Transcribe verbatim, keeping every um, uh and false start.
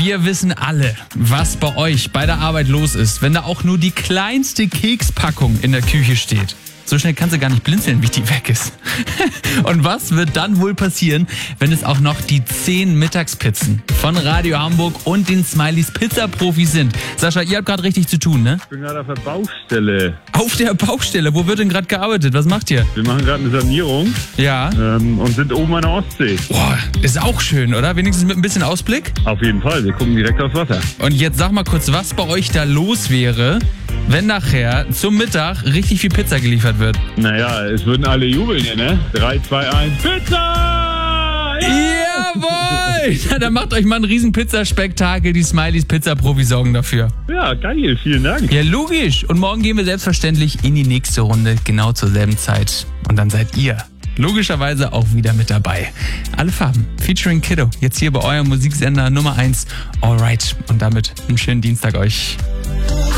Wir wissen alle, was bei euch bei der Arbeit los ist, wenn da auch nur die kleinste Kekspackung in der Küche steht. So schnell kannst du gar nicht blinzeln, wie die weg ist. Und was wird dann wohl passieren, wenn es auch noch die zehn Mittagspizzen von Radio Hamburg und den Smileys Pizza-Profis sind? Sascha, ihr habt gerade richtig zu tun, ne? Ich bin gerade auf der Baustelle. Auf der Baustelle? Wo wird denn gerade gearbeitet? Was macht ihr? Wir machen gerade eine Sanierung. Ja. Ähm, und sind oben an der Ostsee. Boah, ist auch schön, oder? Wenigstens mit ein bisschen Ausblick? Auf jeden Fall, wir gucken direkt aufs Wasser. Und jetzt sag mal kurz, was bei euch da los wäre, wenn nachher zum Mittag richtig viel Pizza geliefert wird. Naja, es würden alle jubeln hier, ne? drei, zwei, eins, Pizza! Yeah! Jawohl! Na, dann macht euch mal ein riesen Pizzaspektakel. Die Smileys Pizza-Profis sorgen dafür. Ja, geil, vielen Dank. Ja, logisch. Und morgen gehen wir selbstverständlich in die nächste Runde, genau zur selben Zeit. Und dann seid ihr logischerweise auch wieder mit dabei. Alle Farben, featuring Kiddo. Jetzt hier bei eurem Musiksender Nummer eins. Alright. Und damit einen schönen Dienstag euch.